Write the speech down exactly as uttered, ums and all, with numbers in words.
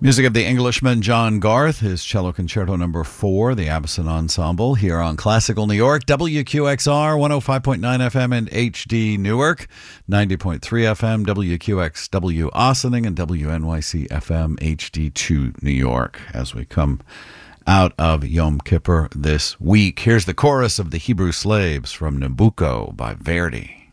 Music of the Englishman John Garth, his cello concerto number four, the Avicen Ensemble, here on Classical New York, W Q X R, one oh five point nine F M and H D Newark, ninety point three F M, W Q X W Ossining, and W N Y C F M H D two New York. As we come out of Yom Kippur this week, here's the chorus of the Hebrew Slaves from Nabucco by Verdi.